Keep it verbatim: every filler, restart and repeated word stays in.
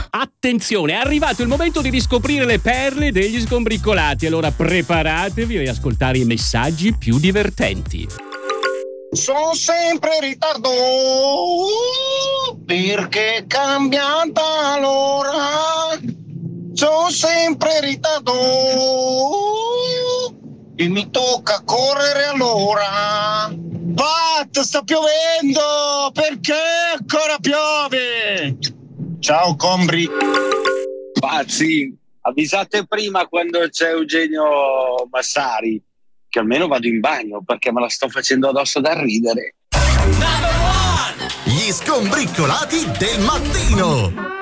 Attenzione, è arrivato il momento di riscoprire le perle degli sgombriccolati. Allora preparatevi a ascoltare i messaggi più divertenti. Sono sempre in ritardo perché è cambiata l'ora. Sono sempre in ritardo e mi tocca correre allora. Pat, sta piovendo, perché ancora piove? Ciao Combri. Pazzi, avvisate prima quando c'è Eugenio Massari, che almeno vado in bagno perché me la sto facendo addosso da ridere. Gli sgombriccolati del mattino.